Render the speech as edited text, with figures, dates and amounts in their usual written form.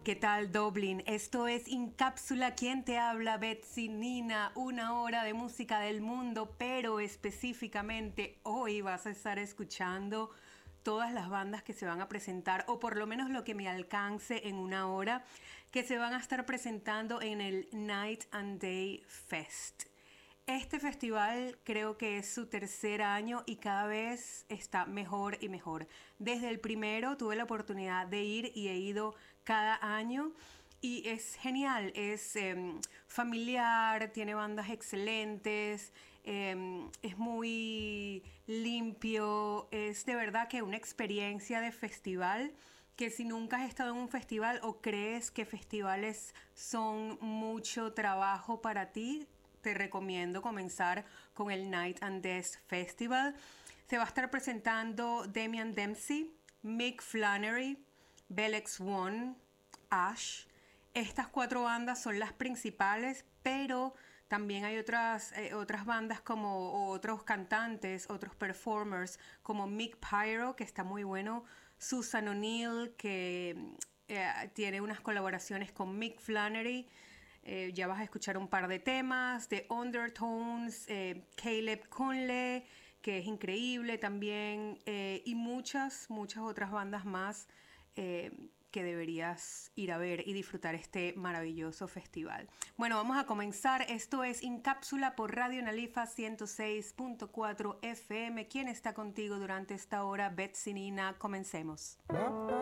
¿Qué tal, Dublín? Esto es Incápsula. ¿Quién te habla? Betsy Nina. 1 hora de música del mundo, pero específicamente hoy vas a estar escuchando todas las bandas que se van a presentar, o por lo menos lo que me alcance en 1 hora, que se van a estar presentando en el Night and Day Fest. Este festival creo que es su tercer año y cada vez está mejor y mejor. Desde el primero tuve la oportunidad de ir y he ido cada año y es genial, es familiar, tiene bandas excelentes, es muy limpio, es de verdad que una experiencia de festival que si nunca has estado en un festival o crees que festivales son mucho trabajo para ti, te recomiendo comenzar con el Night and Day Festival. Se va a estar presentando Damian Dempsey, Mick Flannery, Belex One, Ash. Estas 4 bandas son las principales, pero también hay otras bandas o otros cantantes, otros performers como Mick Pyro, que está muy bueno, Susan O'Neill, que tiene unas colaboraciones con Mick Flannery. Ya vas a escuchar un par de temas de Undertones, Caleb Conley, que es increíble también, y muchas otras bandas más que deberías ir a ver y disfrutar este maravilloso festival. Bueno, vamos a comenzar. Esto es Incápsula por Radio Nalifa 106.4 FM. ¿Quién está contigo durante esta hora? Betsy Nina. Comencemos.